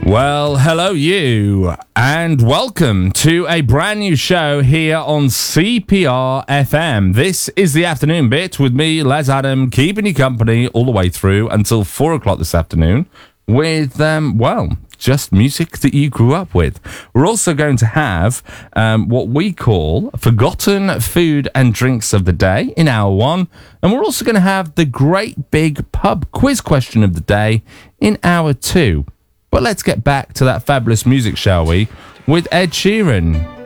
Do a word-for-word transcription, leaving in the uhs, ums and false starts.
Well, hello you, and welcome to a brand new show here on C P R F M. This is the afternoon bit with me, Les Adam, keeping you company all the way through until four o'clock this afternoon with, um, well, just music that you grew up with. We're also going to have um, what we call Forgotten Food and Drinks of the Day in hour one, and we're also going to have the Great Big Pub Quiz Question of the Day in hour two. But let's get back to that fabulous music, shall we, with Ed Sheeran.